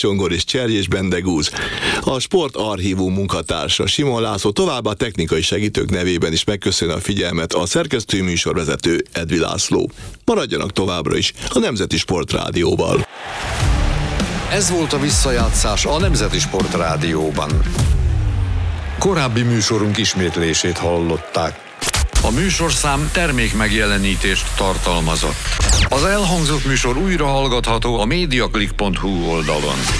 Csongor és Cserjés Bendegúz. A Sportarchívum munkatársa Simon László továbbá technikai segítők nevében is megköszöni a figyelmet a szerkesztő műsorvezető Edvi László. Maradjanak továbbra is a Nemzeti Sportrádióval. Ez volt a visszajátszás a Nemzeti Sportrádióban. Korábbi műsorunk ismétlését hallották. A műsorszám termékmegjelenítést tartalmazott. Az elhangzott műsor újra hallgatható a mediaclick.hu oldalon.